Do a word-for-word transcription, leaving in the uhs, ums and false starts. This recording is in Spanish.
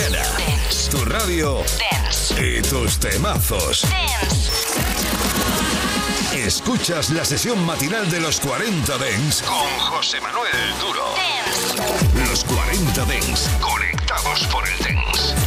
mañana. Dance. Tu radio. Dance. Y tus temazos. Dance. Escuchas la sesión matinal de los cuarenta Dance con José Manuel Duro. Dance. Los cuarenta Dance, conectados por el Dance.